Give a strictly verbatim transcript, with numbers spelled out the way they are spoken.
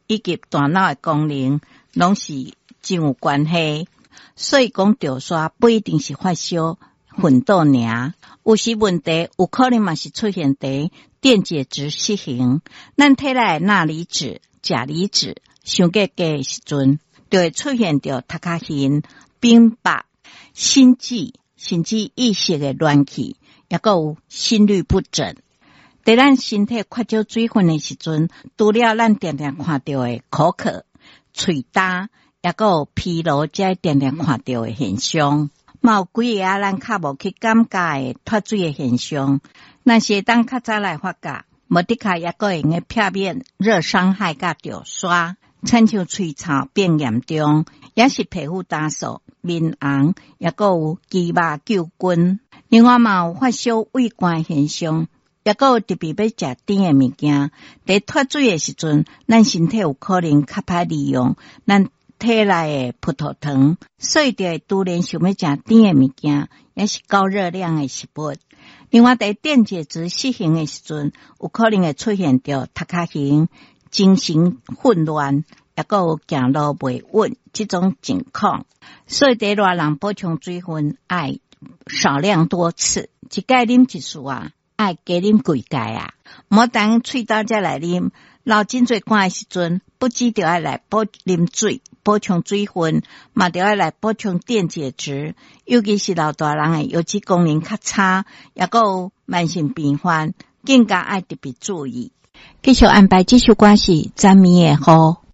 以及大脑的功能，拢是真有关系。所以讲着刷不一定是发烧、昏倒尔，有时问题有可能嘛是出现伫电解质失衡，咱体内钠离子、钾离子伤过低的时阵，就会出现着头壳晕、冰白、心悸，甚至意识的乱去，也还有心律不整。在咱身体缺少水分的时阵，除了咱常常看到的口渴、喙干，也还有疲劳，才常常看到的现象。嘛有几个啊，咱较无去感觉的脱水的现象，那些当较早来发觉，无的确也还会用片面热伤害甲着刷，亲像喙臭变严重，也是皮肤干燥、面红，也还有肌肉救菌。另外嘛有发烧、胃寒现象。也还有特别要食甜的物件，在脱水的时阵，咱身体有可能较歹利用咱体内的葡萄糖，所以就会突然想要食甜的物件，也是高热量的食物。另外，在电解质失衡的时阵，有可能会出现着头壳晕、精神混乱，也还有行路袂稳这种情况。所以，在热人补充水分，爱少量多次，一盖啉一次啊。爱加啉几盖啊，莫等喙刀才来啉。老真最寒的时阵，不只着爱来补啉水，补充水分，嘛着爱来补充电解质。尤其是老大人的油脂功能较差，也还有慢性病患，更加爱特别注意。继续安排这首歌是詹米的雨。